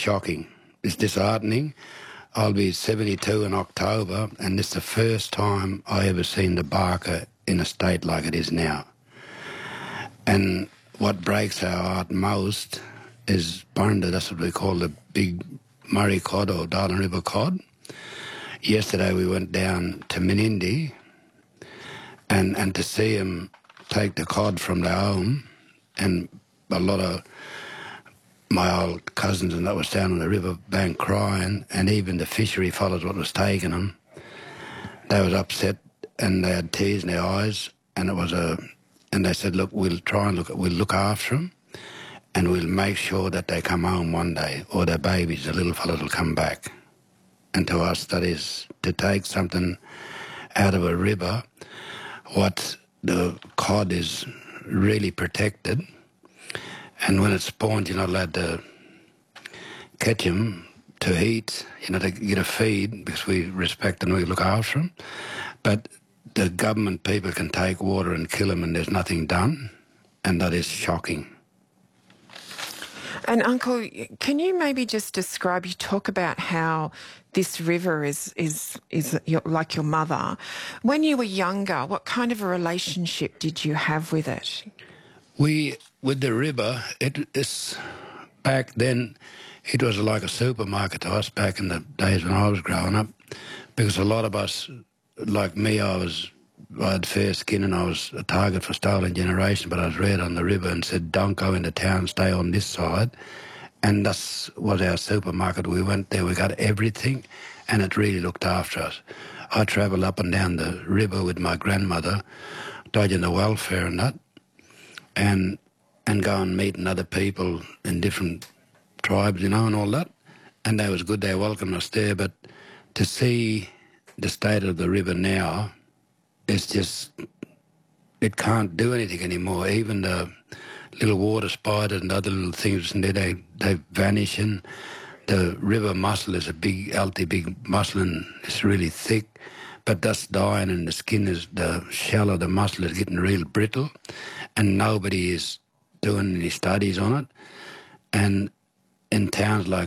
shocking. It's disheartening. I'll be 72 in October, and this is the first time I ever seen the Barker in a state like it is now. And what breaks our heart most is Burunda, that's what we call the big Murray cod or Darling River cod. Yesterday we went down to Menindee and to see them take the cod from their home, and a lot of my old cousins and that was down on the river bank crying, and even the fishery fellows what was taking them, they was upset and they had tears in their eyes, and and they said, look, we'll look after them and we'll make sure that they come home one day, or their babies, the little fellows, will come back. And to us, that is to take something out of a river, what the cod is really protected, and when it spawns, you're not allowed to catch them to eat, to get a feed, because we respect and we look after them. But the government people can take water and kill them and there's nothing done, and that is shocking. And Uncle, can you maybe just describe, you talk about how this river is like your mother. When you were younger, what kind of a relationship did you have with it? With the river, back then, it was like a supermarket to us back in the days when I was growing up, because a lot of us, like me, I had fair skin and I was a target for stolen generation, but I was reared on the river and said, don't go into town, stay on this side. And that was our supermarket. We went there, we got everything, and it really looked after us. I travelled up and down the river with my grandmother, dodging the welfare and that, and go and meeting other people in different tribes, and all that. And that was good, they welcomed us there, but to see the state of the river now, it's just, it can't do anything anymore. Even the little water spiders and other little things in there, they vanish, and the river mussel is a big, healthy, big mussel, and it's really thick, but that's dying, and the shell of the mussel is getting real brittle, and nobody is doing any studies on it. And in towns like